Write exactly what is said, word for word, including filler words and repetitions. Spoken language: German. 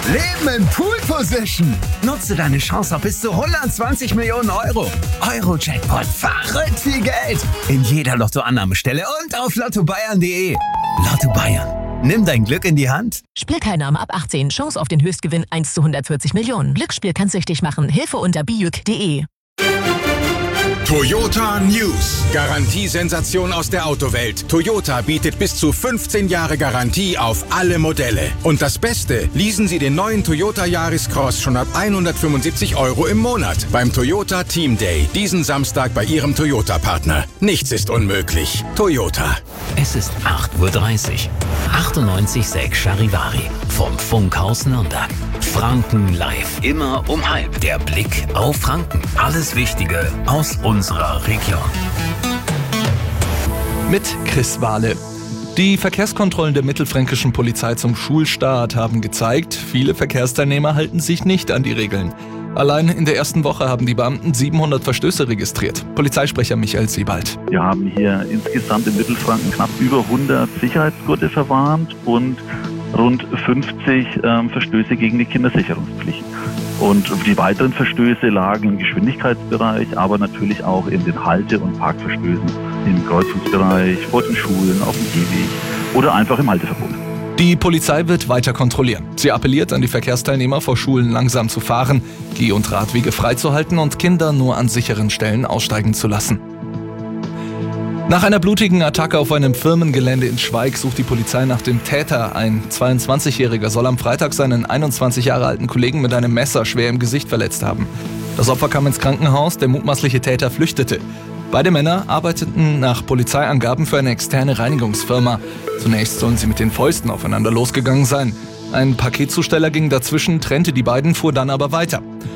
Leben in Pool Position. Nutze deine Chance auf bis zu hundertzwanzig Millionen Euro. Euro-Jackpot, verrückt viel Geld. In jeder Lottoannahmestelle und auf lotto bayern punkt de. Lotto Bayern. Nimm dein Glück in die Hand. Spielteilnahme ab achtzehn. Chance auf den Höchstgewinn eins zu hundertvierzig Millionen. Glücksspiel kann süchtig machen. Hilfe unter bijuk punkt de. Toyota News. Garantiesensation aus der Autowelt. Toyota bietet bis zu fünfzehn Jahre Garantie auf alle Modelle. Und das Beste, leasen Sie den neuen Toyota Yaris Cross schon ab hundertfünfundsiebzig Euro im Monat beim Toyota Team Day. Diesen Samstag bei Ihrem Toyota-Partner. Nichts ist unmöglich. Toyota. Es ist acht Uhr dreißig. achtundneunzig Komma sechs Charivari vom Funkhaus Nürnberg. Franken live. Immer um halb. Der Blick auf Franken. Alles Wichtige aus unserer Region. Mit Chris Wahle. Die Verkehrskontrollen der mittelfränkischen Polizei zum Schulstart haben gezeigt, viele Verkehrsteilnehmer halten sich nicht an die Regeln. Allein in der ersten Woche haben die Beamten siebenhundert Verstöße registriert. Polizeisprecher Michael Sebald. Wir haben hier insgesamt in Mittelfranken knapp über hundert Sicherheitsgurte verwarnt und rund fünfzig ähm, Verstöße gegen die Kindersicherungspflicht. Und die weiteren Verstöße lagen im Geschwindigkeitsbereich, aber natürlich auch in den Halte- und Parkverstößen im Kreuzungsbereich, vor den Schulen, auf dem Gehweg oder einfach im Halteverbot. Die Polizei wird weiter kontrollieren. Sie appelliert an die Verkehrsteilnehmer, vor Schulen langsam zu fahren, Geh- und Radwege freizuhalten und Kinder nur an sicheren Stellen aussteigen zu lassen. Nach einer blutigen Attacke auf einem Firmengelände in Schweig sucht die Polizei nach dem Täter. Ein zweiundzwanzigjähriger soll am Freitag seinen einundzwanzig Jahre alten Kollegen mit einem Messer schwer im Gesicht verletzt haben. Das Opfer kam ins Krankenhaus, der mutmaßliche Täter flüchtete. Beide Männer arbeiteten nach Polizeiangaben für eine externe Reinigungsfirma. Zunächst sollen sie mit den Fäusten aufeinander losgegangen sein. Ein Paketzusteller ging dazwischen, trennte die beiden, fuhr dann aber weiter.